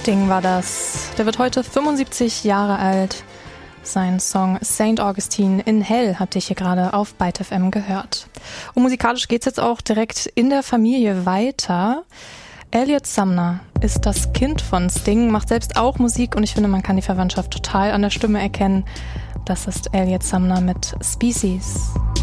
Sting war das. Der wird heute 75 Jahre alt. Sein Song St. Augustine in Hell habt ihr hier gerade auf Byte FM gehört. Und musikalisch geht's jetzt auch direkt in der Familie weiter. Elliot Sumner ist das Kind von Sting, macht selbst auch Musik und ich finde, man kann die Verwandtschaft total an der Stimme erkennen. Das ist Elliot Sumner mit Species.